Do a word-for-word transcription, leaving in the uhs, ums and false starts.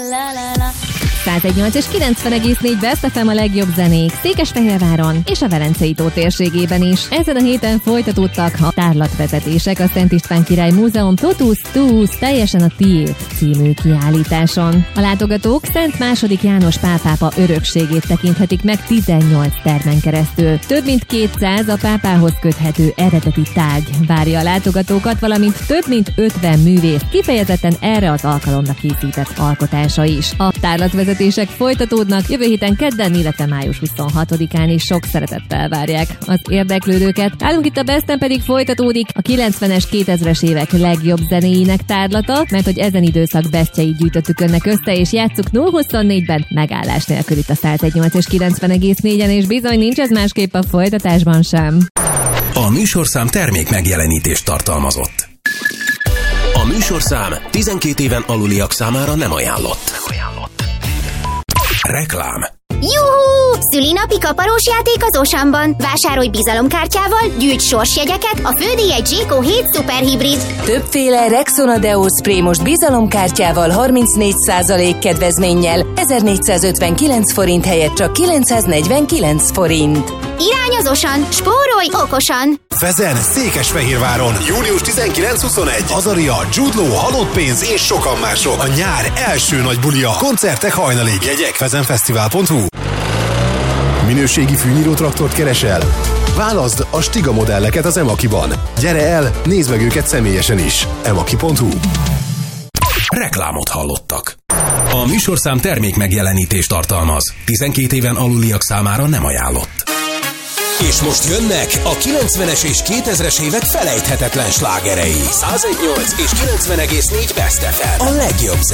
száz nyolc és kilencven egész négy Best ef em a legjobb zenék Székesfehérváron és a Velencei tó térségében is. Ezen a héten folytatódtak a tárlatvezetések a Szent István Király Múzeum Totusz Tusz teljesen a tiéd című kiállításon. A látogatók Szent második János pálpápa örökségét tekinthetik meg tizennyolc termen keresztül. Több mint kétszáz a pápához köthető eredeti tárgy várja a látogatókat, valamint több mint ötven művész kifejezetten erre az alkalomra készített alkotása is. A tárlatvezetések folytatódnak jövő héten kedden, illetve május huszonhatodikán is sok szeretettel várják az érdeklődőket. Állunk itt a Besten, pedig folytatódik a kilencvenes, kétezres évek legjobb zenéinek tárlata, mert hogy ezen időszak bestjeit gyűjtöttük önnek össze, és játsszuk nulla huszonnégyben megállás nélkül itt a száz nyolc és kilencven egész négyen, és bizony nincs ez másképp a folytatásban sem. A műsorszám termék megjelenítést tartalmazott. A műsorszám tizenkét éven aluliak számára nem ajánlott. Nem ajánlott. Reklám. Juhú! Szülinapi kaparós játék az Osamban. Vásárolj bizalomkártyával, gyűjts sorsjegyeket, a fődíj egy Zséko hét szuperhibrid. Többféle Rexona Deo Spray most bizalomkártyával harmincnégy százalék kedvezménnyel ezernégyszázötvenkilenc forint helyett csak kilencszáznegyvenkilenc forint. Irány az Osan, spórolj okosan! Fezen, Székesfehérváron, július tizenkilenc-huszonegy, Azaria, Jude Law, Halott pénz és sokan mások. A nyár első nagy bulia. Koncertek hajnalig. Jegyek fezenfesztivál pont hu. Minőségi fűnyírótraktort keresel? Válaszd a Stiga modelleket az Emakiban. Gyere el, nézd meg őket személyesen is. emaki pont hu. Reklámot hallottak. A műsorszám termék megjelenítést tartalmaz. tizenkét éven aluliak számára nem ajánlott. És most jönnek a kilencvenes és kétezres évek felejthetetlen slágerei. száz nyolc és kilencven egész négy Best ef em. A legjobb